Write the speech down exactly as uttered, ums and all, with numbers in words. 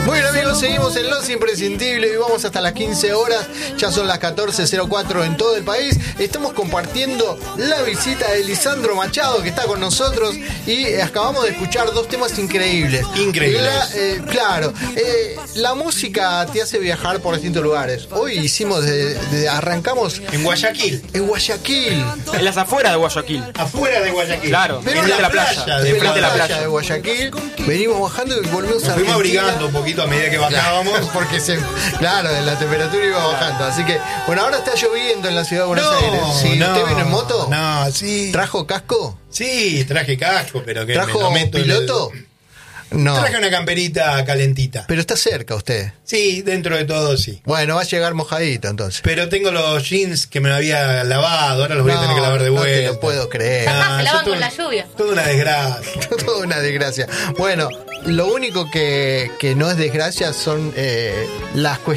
Bueno amigos, seguimos en Los Imprescindibles y vamos hasta las quince horas. Ya son las catorce cero cuatro en todo el país. Estamos compartiendo la visita de Lisandro Machado, que está con nosotros, y acabamos de escuchar dos temas increíbles. Increíbles. La, eh, claro, eh, la música te hace viajar por distintos lugares. Hoy hicimos, de, de, arrancamos en Guayaquil. En Guayaquil. En las afueras de Guayaquil. Afuera de Guayaquil. Claro, Pero en la, la playa, playa. de, De la, de la playa playa de Guayaquil. Venimos bajando y volvemos Nos a fuimos Argentina. abrigando un poquito a medida que bajábamos. Claro, porque se, claro, la temperatura iba bajando. Así que, bueno, ahora está lloviendo en la ciudad de Buenos no, Aires. ¿Sí? no, ¿Usted vino en moto? No, sí. ¿Trajo casco? Sí, traje casco, pero que ¿Trajo me lo meto piloto? En el... No. Traje una camperita calentita. Pero está cerca usted. Sí, dentro de todo sí. Bueno, va a llegar mojadito entonces. Pero tengo los jeans que me lo había lavado, ahora los voy no, a tener que lavar de no vuelta. No te lo puedo creer. Ah, se lavan todo, con la lluvia. Toda una desgracia. Toda una desgracia. Bueno, lo único que, que no es desgracia son eh, las cuestiones